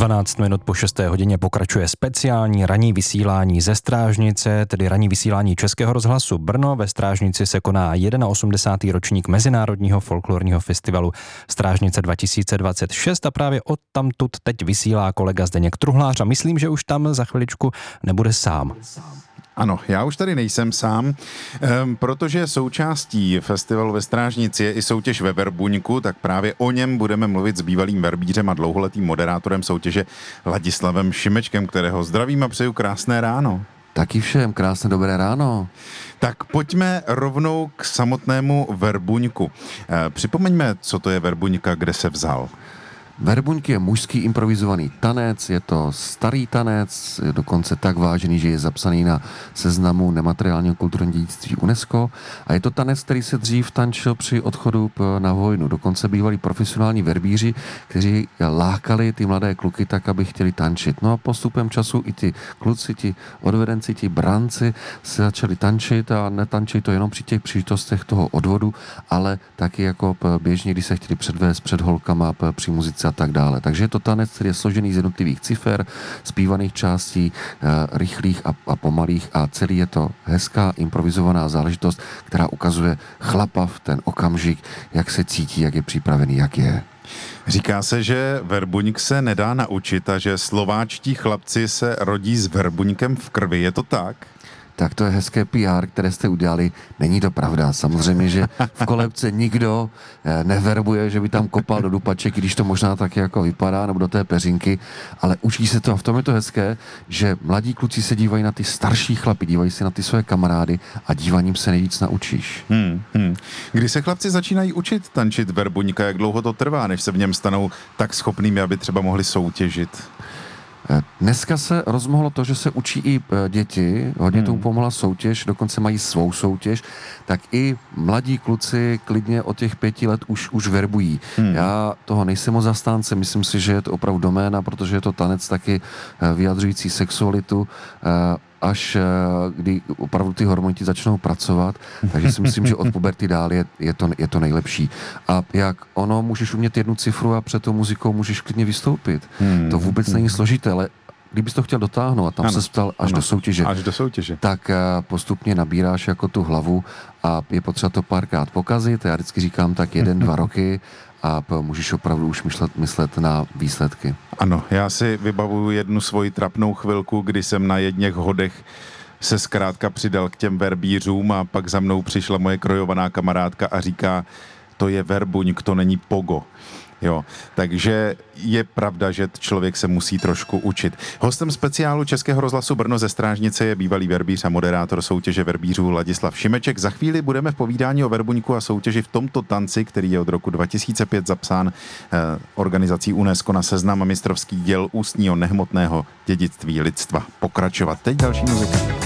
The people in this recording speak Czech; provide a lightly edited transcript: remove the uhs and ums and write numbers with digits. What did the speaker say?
12 minut po 6. hodině pokračuje speciální ranní vysílání ze Strážnice, tedy ranní vysílání Českého rozhlasu Brno. Ve Strážnici se koná 81. ročník Mezinárodního folklorního festivalu Strážnice 2026 a právě odtamtud teď vysílá kolega Zdeněk Truhlář a myslím, že už tam za chviličku nebude sám. Ano, já už tady nejsem sám, protože součástí festivalu ve Strážnici je i soutěž ve Verbuňku, tak právě o něm budeme mluvit s bývalým verbířem a dlouholetým moderátorem soutěže Ladislavem Šimečkem, kterého zdravím a přeju krásné ráno. Taky všem krásné dobré ráno. Tak pojďme rovnou k samotnému Verbuňku. Připomeňme, co to je Verbuňka, kde se vzal. Verbuňk je mužský improvizovaný tanec, je to starý tanec, je dokonce tak vážený, že je zapsaný na seznamu nemateriálního kulturního dědictví UNESCO a je to tanec, který se dřív tančil při odchodu na vojnu. Dokonce bývalí profesionální verbíři, kteří lákali ty mladé kluky tak, aby chtěli tančit. No a postupem času i ti kluci, ti odvedenci, ti branci se začali tančit a netančit to jenom při těch příležitostech toho odvodu, ale taky jako běžně, když se chtěli předvést před holkama při muzice a tak dále. Takže je to tanec, který je složený z jednotlivých cifer, zpívaných částí, rychlých a pomalých a celý je to hezká improvizovaná záležitost, která ukazuje chlapa v ten okamžik, jak se cítí, jak je připravený, jak je. Říká se, že verbuňk se nedá naučit a že slováčtí chlapci se rodí s verbuňkem v krvi. Je to tak? Tak to je hezké PR, které jste udělali. Není to pravda. Samozřejmě, že v kolebce nikdo neverbuje, že by tam kopal do dupaček, když to možná tak jako vypadá, nebo do té peřinky, ale učí se to a v tom je to hezké, že mladí kluci se dívají na ty starší chlapy, dívají se na ty své kamarády a dívaním se nejvíc naučíš. Kdy se chlapci začínají učit tančit verbuňka, jak dlouho to trvá, než se v něm stanou tak schopnými, aby třeba mohli soutěžit? Dneska se rozmohlo to, že se učí i děti, hodně tomu pomohla soutěž, dokonce mají svou soutěž, tak i mladí kluci klidně od těch 5 let už verbují. Já toho nejsem moc zastánce, myslím si, že je to opravdu doména, protože je to tanec taky vyjadřující sexualitu, až kdy opravdu ty hormony ti začnou pracovat, takže si myslím, že od puberty dál je to nejlepší. A jak ono, můžeš umět jednu cifru a před tou muzikou můžeš klidně vystoupit. To vůbec není složité, ale kdybys to chtěl dotáhnout a tam se ptal až do soutěže, tak postupně nabíráš jako tu hlavu a je potřeba to párkrát pokazit. Já vždycky říkám tak 1-2 roky a můžeš opravdu už myslet na výsledky. Ano, já si vybavuju jednu svoji trapnou chvilku, kdy jsem na jedněch hodech se zkrátka přidal k těm verbířům a pak za mnou přišla moje krojovaná kamarádka a říká, to je verbuňk, to není pogo. Jo, takže je pravda, že člověk se musí trošku učit. Hostem speciálu Českého rozhlasu Brno ze Strážnice je bývalý verbíř a moderátor soutěže verbířů Ladislav Šimeček. Za chvíli budeme v povídání o verbuňku a soutěži v tomto tanci, který je od roku 2005 zapsán organizací UNESCO na seznam mistrovských děl ústního nehmotného dědictví lidstva. Pokračovat. Teď další muzika.